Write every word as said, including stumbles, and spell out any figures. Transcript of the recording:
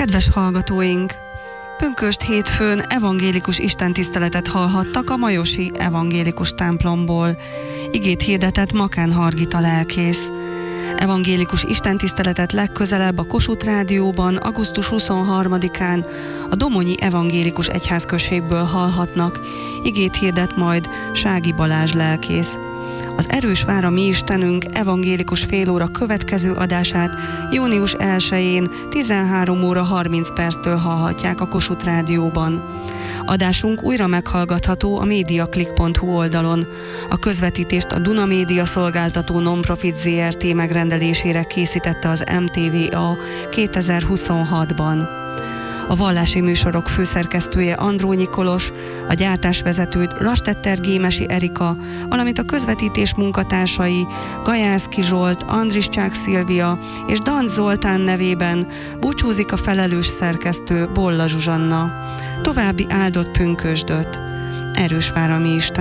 Kedves hallgatóink! Pünkösd hétfőn evangélikus istentiszteletet hallhattak a majosi evangélikus templomból. Igét hirdetett Makán Hargita lelkész. Evangélikus istentiszteletet legközelebb a Kossuth Rádióban augusztus huszonharmadikán a Domonyi Evangélikus Egyházközségből hallhatnak. Igét hirdet majd Sági Balázs lelkész. Az Erős vár a mi Istenünk evangélikus félóra következő adását június elsején tizenhárom óra harminc perctől hallhatják a Kossuth Rádióban. Adásunk újra meghallgatható a mediaclick pont hu oldalon. A közvetítést a Duna Média szolgáltató Nonprofit zé er té megrendelésére készítette az em té vé á kétezer-huszonhatban. A vallási műsorok főszerkesztője Andrónyi Kolos, a gyártásvezetőt Rastetter Gémesi Erika, valamint a közvetítés munkatársai Gajászki Zsolt, Andriszcsák Szilvia és Danc Zoltán nevében búcsúzik a felelős szerkesztő Bolla Zsuzsanna. További áldott pünkösdöt! Erős vár a mi Isten!